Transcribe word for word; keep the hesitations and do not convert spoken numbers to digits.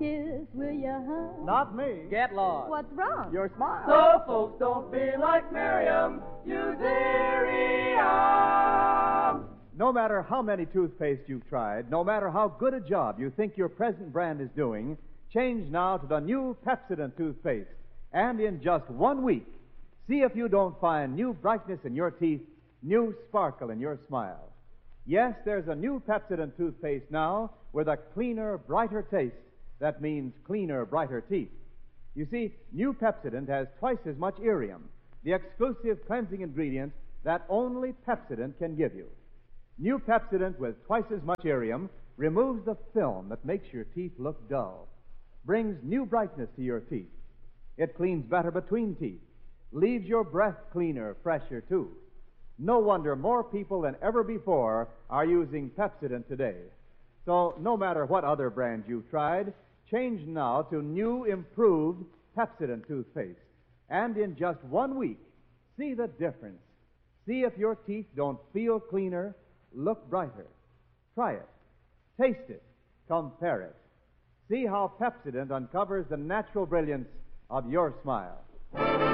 kiss, will you, huh? Not me. Get lost. What's wrong? Your smile. So folks don't be like Miriam. Use Irium. No matter how many toothpaste you've tried, no matter how good a job you think your present brand is doing, change now to the new Pepsodent toothpaste. And in just one week, see if you don't find new brightness in your teeth, new sparkle in your smile. Yes, there's a new Pepsodent toothpaste now with a cleaner, brighter taste. That means cleaner, brighter teeth. You see, new Pepsodent has twice as much Irium, the exclusive cleansing ingredient that only Pepsodent can give you. New Pepsodent with twice as much Irium removes the film that makes your teeth look dull, brings new brightness to your teeth. It cleans better between teeth, leaves your breath cleaner, fresher, too. No wonder more people than ever before are using Pepsodent today. So no matter what other brands you've tried, change now to new, improved Pepsodent toothpaste. And in just one week, see the difference. See if your teeth don't feel cleaner, look brighter. Try it. Taste it. Compare it. See how Pepsodent uncovers the natural brilliance of your smile.